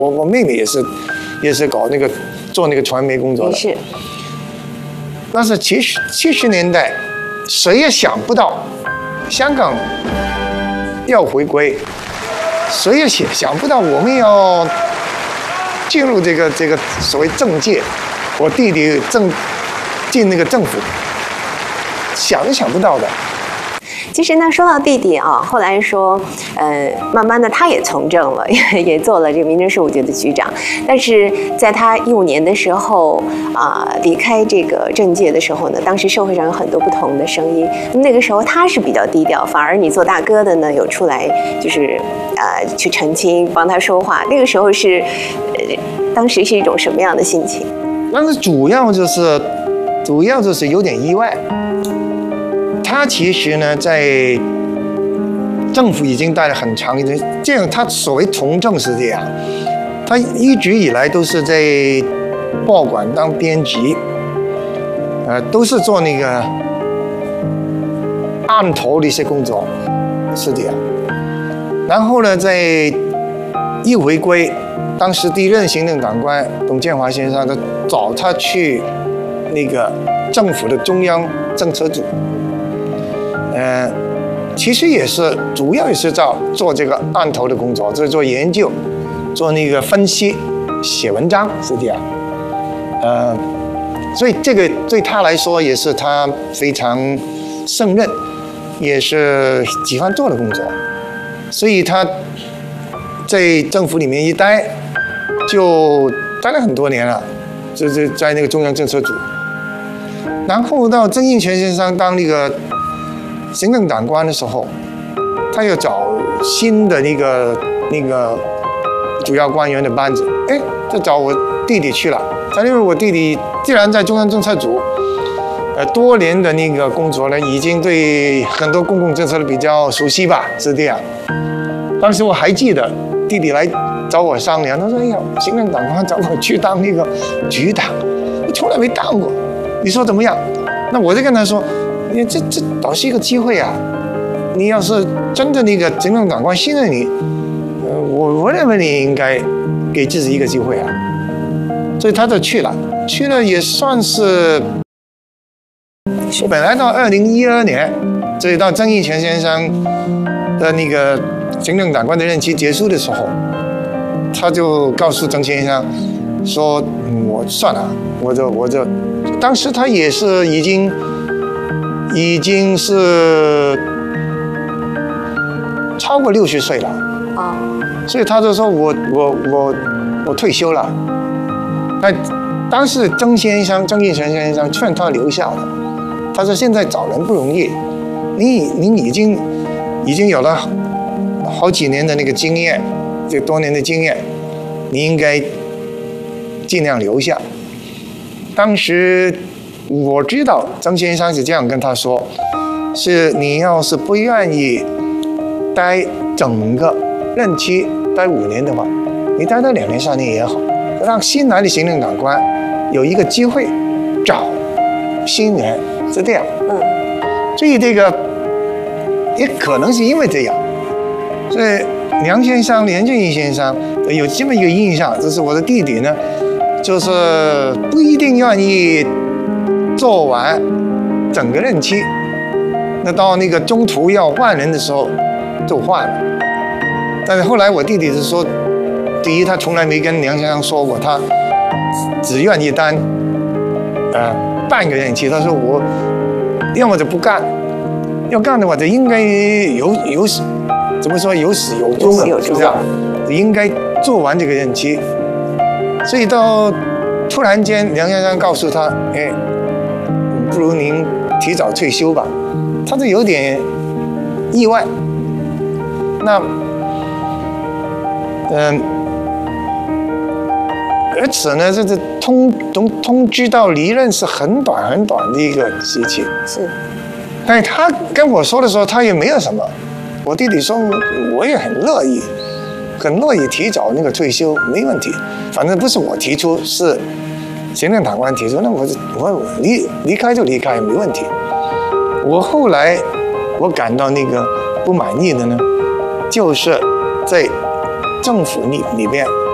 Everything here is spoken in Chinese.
我妹妹也是搞那个做那个传媒工作的。 是。 那是70年代，谁也想不到香港要回归，谁也想不到我们要进入这个所谓政界，我弟弟进那个政府，想都想不到的。 其实呢，说到弟弟啊，后来说，慢慢的他也从政了，也做了这个民政事务局的局长。但是在他15年的时候离开这个政界的时候呢，当时社会上有很多不同的声音。那个时候他是比较低调，反而你做大哥的呢，有出来就是去澄清，帮他说话。那个时候是，当时是一种什么样的心情？ 但是主要就是有点意外。他其实呢，在政府已经待了很长一段，这样他所谓从政是这样，他一直以来都是在报馆当编辑，都是做那个案头的一些工作，是这样。然后呢，在一回归，当时第一任行政长官董建华先生，他找他去那个政府的中央政策组。其实也是主要也是做这个案头的工作，就是做研究，做那个分析，写文章是这样。所以这个对他来说也是他非常胜任，也是喜欢做的工作。所以他在政府里面一待，就待了很多年了，就是在那个中央政策组。然后到曾荫权先生当那个行政长官的时候，他又找新的那个主要官员的班子，就找我弟弟去了。他因为我弟弟既然在中央政策组，多年的那个工作呢，已经对很多公共政策比较熟悉吧，是这样。当时我还记得弟弟来找我商量，他说：“哎呀，行政长官找我去当那个局长，我从来没当过，你说怎么样？”那我就跟他说。这倒是一个机会啊！你要是真的那个行政长官信任你，我认为你应该给自己一个机会啊。所以他就去了也算是本来到2012年，所以到曾荫权先生的那个行政长官的任期结束的时候，他就告诉曾先生说：“我算了，我就当时他也是已经是超过60岁了所以他就说我退休了。那当时曾荫权先生劝他留下了，他说现在找人不容易，您已经有了好几年的那个经验，这多年的经验，你应该尽量留下。当时。我知道曾先生是这样跟他说，是你要是不愿意待整个任期待5年的话，你待到2年3年也好，让新来的行政长官有一个机会找新人，是这样。所以这个也可能是因为这样，所以梁先生、连俊义先生有这么一个印象，就是我的弟弟呢，就是不一定愿意做完整个任期，那到那个中途要换人的时候就换了。但是后来我弟弟是说，第一他从来没跟梁先生说过他只愿意当半个任期，他说我要么就不干，要干的话就应该有怎么说有始有终的，是这样，应该做完这个任期。所以到突然间梁先生告诉他，不如您提早退休吧，他就有点意外。那，而且呢，这通知到离任是很短的一个时期。 是。 但是他跟我说的时候，他也没有什么。我弟弟说，我也很乐意提早那个退休，没问题。反正不是我提出，是行政长官提出，那我离开就离开，没问题。后来我感到那个不满意的呢，就是在政府里边